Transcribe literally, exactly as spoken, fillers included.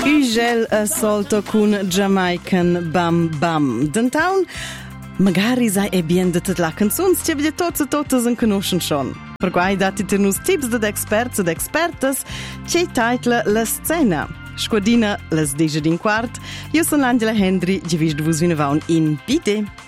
Ugel assolto con Jamaican Bam Bam. D'antown, magari sai e bien de tut la canzone, ci avete tots e totes en conoscen schon. Per quai dati tenus tips de experts ed expertas, c'è titla la scena. Squadina las deja din quart, io sono Angela Hendry, gi vis de vus vinavaun in Bide.